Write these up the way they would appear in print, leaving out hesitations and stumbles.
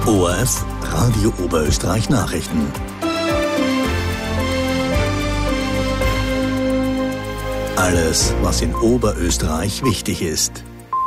ORF Radio Oberösterreich Nachrichten. Alles, was in Oberösterreich wichtig ist.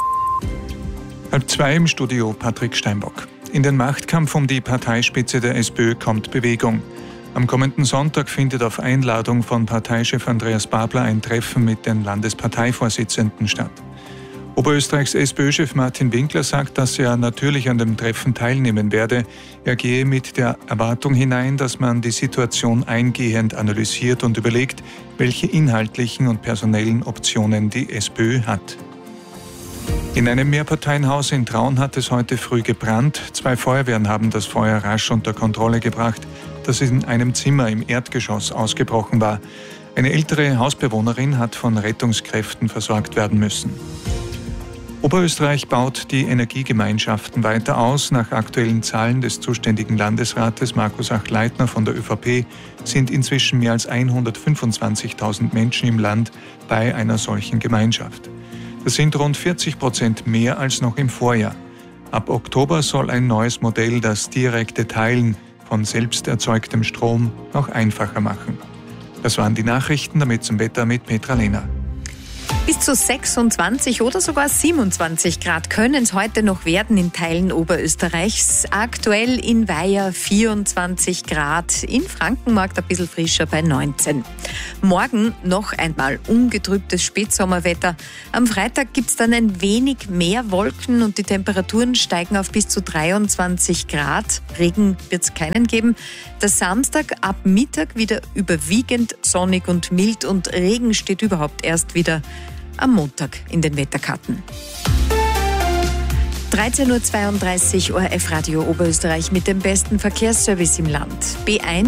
1:30 im Studio Patrick Steinbock. In den Machtkampf um die Parteispitze der SPÖ kommt Bewegung. Am kommenden Sonntag findet auf Einladung von Parteichef Andreas Babler ein Treffen mit den Landesparteivorsitzenden statt. Oberösterreichs SPÖ-Chef Martin Winkler sagt, dass er natürlich an dem Treffen teilnehmen werde. Er gehe mit der Erwartung hinein, dass man die Situation eingehend analysiert und überlegt, welche inhaltlichen und personellen Optionen die SPÖ hat. In einem Mehrparteienhaus in Traun hat es heute früh gebrannt. 2 Feuerwehren haben das Feuer rasch unter Kontrolle gebracht, das in einem Zimmer im Erdgeschoss ausgebrochen war. Eine ältere Hausbewohnerin hat von Rettungskräften versorgt werden müssen. Oberösterreich baut die Energiegemeinschaften weiter aus. Nach aktuellen Zahlen des zuständigen Landesrates Markus Achleitner von der ÖVP sind inzwischen mehr als 125.000 Menschen im Land bei einer solchen Gemeinschaft. Das sind rund 40% mehr als noch im Vorjahr. Ab Oktober soll ein neues Modell das direkte Teilen von selbst erzeugtem Strom noch einfacher machen. Das waren die Nachrichten, damit zum Wetter mit Petra Lehner. Bis zu 26 oder sogar 27 Grad können es heute noch werden in Teilen Oberösterreichs. Aktuell in Weiher 24 Grad, in Frankenmarkt ein bisschen frischer bei 19. Morgen noch einmal ungetrübtes Spätsommerwetter. Am Freitag gibt es dann ein wenig mehr Wolken und die Temperaturen steigen auf bis zu 23 Grad. Regen wird es keinen geben. Der Samstag ab Mittag wieder überwiegend sonnig und mild und Regen steht überhaupt erst wieder am Montag in den Wetterkarten. 13:32 Uhr ORF Radio Oberösterreich mit dem besten Verkehrsservice im Land. B1